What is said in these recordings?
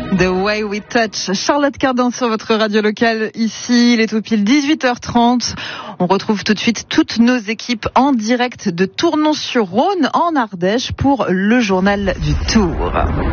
The Way We Touch. Charlotte Cardin sur votre radio locale. Ici, il est tout pile 18h30. On retrouve tout de suite toutes nos équipes en direct de Tournon-sur-Rhône en Ardèche pour le journal du Tour.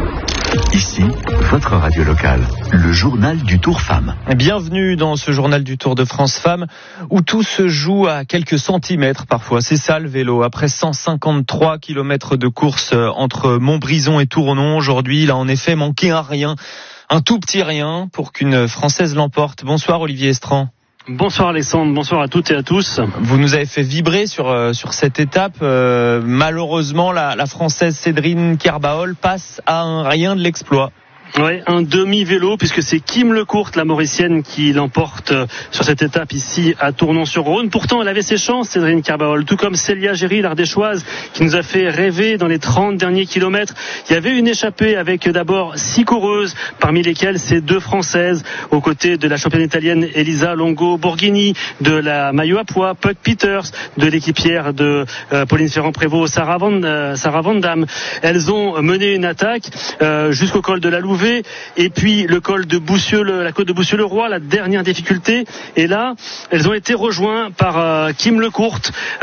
Ici, votre radio locale, le journal du Tour Femmes. Bienvenue dans ce journal du Tour de France Femmes où tout se joue à quelques centimètres parfois. C'est ça le vélo. Après 153 km de course entre Montbrison et Tournon, aujourd'hui, il a en effet manqué un rien, un tout petit rien pour qu'une Française l'emporte. Bonsoir Olivier Estran. Bonsoir Alexandre, bonsoir à toutes et à tous. Vous nous avez fait vibrer sur cette étape. Malheureusement, la Française Cédrine Kerbaol passe à un rien de l'exploit. Ouais, un demi-vélo puisque c'est Kim Lecourt, la Mauricienne, qui l'emporte sur cette étape ici à Tournon-sur-Rhône. Pourtant, elle avait ses chances, Cédrine Kerbaol, tout comme Célia Géry, l'Ardéchoise, qui nous a fait rêver dans les 30 derniers kilomètres. Il y avait une échappée avec d'abord 6 coureuses, parmi lesquelles ces 2 Françaises, aux côtés de la championne italienne Elisa Longo-Borghini, de la maillot à pois Puck Peters, de l'équipière de Pauline Ferrand-Prévot, Sarah Van Damme. Elles ont mené une attaque jusqu'au col de la Louvet. Et puis le col de Boussieux, la côte de Boussieux-le-Roi, la dernière difficulté. Et là, elles ont été rejointes par Kim Lecourt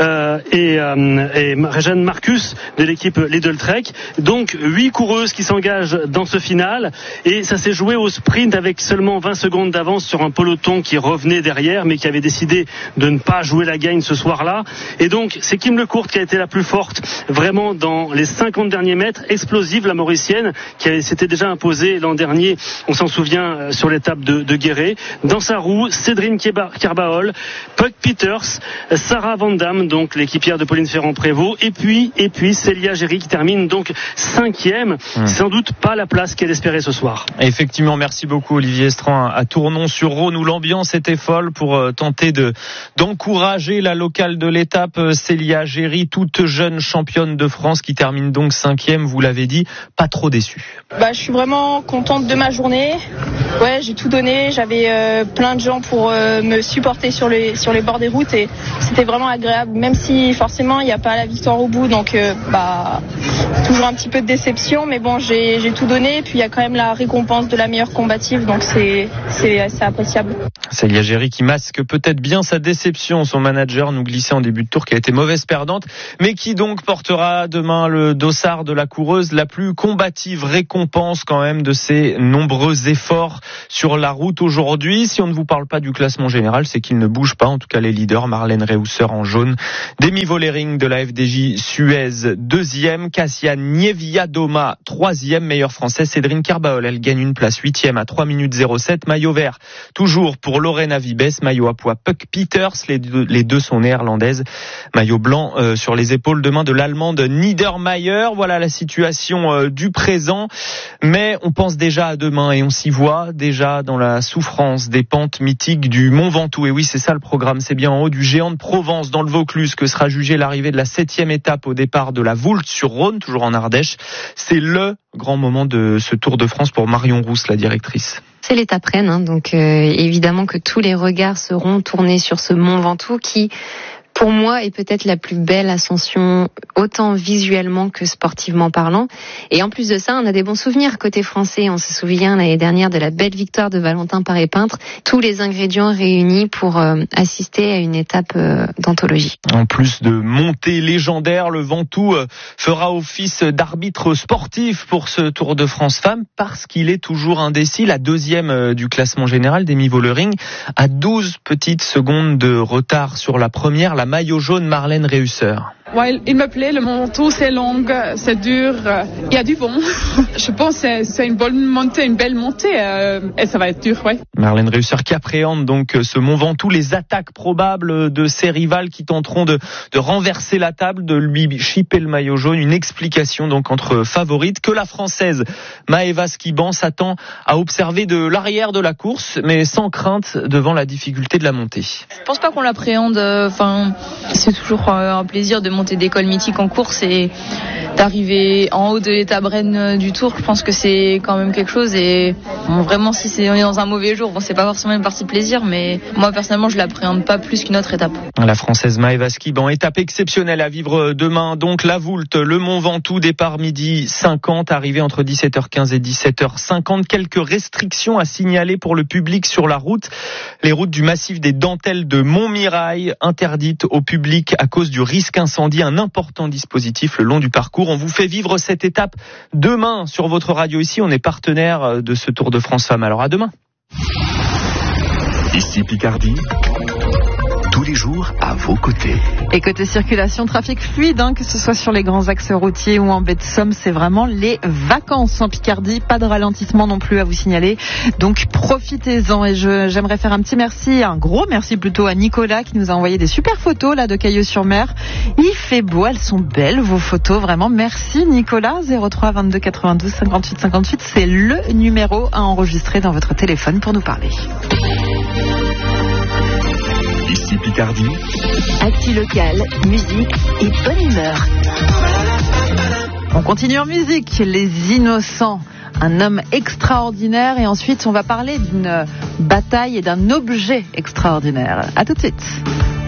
et Réjeanne Marcus de l'équipe Lidl Trek. Donc 8 coureuses qui s'engagent dans ce final. Et ça s'est joué au sprint avec seulement 20 secondes d'avance sur un peloton qui revenait derrière, mais qui avait décidé de ne pas jouer la gagne ce soir-là. Et donc c'est Kim Lecourt qui a été la plus forte, vraiment dans les 50 derniers mètres. Explosive, la Mauricienne, qui s'était déjà imposée l'an dernier, on s'en souvient, sur l'étape de Guéret. Dans sa roue, Cédrine Kerbaol, Puck Peters, Sarah Van Damme, donc l'équipière de Pauline Ferrand-Prévôt, et puis Célia Géry qui termine donc 5e. Sans doute pas la place qu'elle espérait ce soir. Effectivement, merci beaucoup Olivier Estran à Tournon-sur-Rhône où l'ambiance était folle pour tenter d'encourager la locale de l'étape, Célia Géry, toute jeune championne de France qui termine donc 5e, vous l'avez dit, pas trop déçue. Je suis vraiment contente de ma journée. Ouais, j'ai tout donné. J'avais plein de gens pour me supporter sur les bords des routes et c'était vraiment agréable. Même si forcément il n'y a pas la victoire au bout, donc toujours un petit peu de déception. Mais bon, j'ai tout donné. Et puis il y a quand même la récompense de la meilleure combative, donc c'est assez appréciable. Célia Géry qui masque peut-être bien sa déception. Son manager nous glissait en début de tour qui a été mauvaise perdante, mais qui donc portera demain le dossard de la coureuse la plus combative. Récompense quand même de ses nombreux efforts sur la route aujourd'hui. Si on ne vous parle pas du classement général, c'est qu'il ne bouge pas. En tout cas, les leaders, Marlène Reusser en jaune, Demi Vollering de la FDJ Suez 2e, Cassia Niewiadoma 3e, meilleure française, Cédrine Kerbaol, elle gagne une place 8e à 3 minutes 07, maillot vert toujours pour Lorena Vibes, maillot à pois Puck Peters, les deux sont néerlandaises, maillot blanc sur les épaules demain de l'allemande Niedermayer. Voilà la situation du présent, mais on pense déjà à demain et on s'y voit déjà dans la souffrance des pentes mythiques du Mont Ventoux. Et oui, c'est ça le programme, c'est bien en haut du géant de Provence dans le Vaucluse que sera jugée l'arrivée de la 7e étape au départ de la Voulte-sur-Rhône, toujours en Ardèche. C'est le grand moment de ce Tour de France pour Marion Rousse, la directrice. C'est l'étape reine, donc évidemment que tous les regards seront tournés sur ce Mont Ventoux qui, pour moi, est peut-être la plus belle ascension, autant visuellement que sportivement parlant. Et en plus de ça, on a des bons souvenirs côté français. On se souvient l'année dernière de la belle victoire de Valentin Paré-Peintre. Tous les ingrédients réunis pour assister à une étape d'anthologie. En plus de montée légendaire, le Ventoux fera office d'arbitre sportif pour ce Tour de France Femmes parce qu'il est toujours indécis. La 2e du classement général, Demi Vollering, à 12 petites secondes de retard sur la première. La maillot jaune Marlène Reusser. Ouais, il me plaît, le Mont Ventoux, c'est long, c'est dur, il y a du vent. Je pense que c'est une bonne montée, une belle montée, et ça va être dur, ouais. Marlène Reusser qui appréhende donc ce Mont Ventoux, les attaques probables de ses rivales qui tenteront de renverser la table, de lui chipper le maillot jaune. Une explication donc entre favorites que la Française Maëva Skiban s'attend à observer de l'arrière de la course, mais sans crainte devant la difficulté de la montée. Je pense pas qu'on l'appréhende, c'est toujours un plaisir de monter des cols mythiques en course et d'arriver en haut de l'étape reine du Tour, je pense que c'est quand même quelque chose. Et bon, vraiment, si on est dans un mauvais jour, bon, c'est pas forcément une partie plaisir, mais moi personnellement, je l'appréhende pas plus qu'une autre étape. La Française Maëva Skib en étape exceptionnelle à vivre demain. Donc la Voulte, le Mont Ventoux, départ midi 50, arrivée entre 17h15 et 17h50. Quelques restrictions à signaler pour le public sur la route. Les routes du massif des Dentelles de Montmirail interdites au public à cause du risque incendie. Un important dispositif le long du parcours. On vous fait vivre cette étape demain sur votre radio ici. On est partenaire de ce Tour de France Femmes. Alors à demain. Ici Picardie, tous les jours à vos côtés. Et côté circulation, trafic fluide, que ce soit sur les grands axes routiers ou en baie de Somme, c'est vraiment les vacances en Picardie. Pas de ralentissement non plus à vous signaler. Donc profitez-en. Et j'aimerais faire un gros merci plutôt à Nicolas qui nous a envoyé des super photos là de Cailleux-sur-Mer. Il fait beau, elles sont belles vos photos, vraiment. Merci Nicolas. 03 22 92 58 58, c'est le numéro à enregistrer dans votre téléphone pour nous parler. Ici Picardie. Actu local, musique et bonne humeur. On continue en musique, Les Innocents. Un homme extraordinaire et ensuite on va parler d'une bataille et d'un objet extraordinaire. À tout de suite.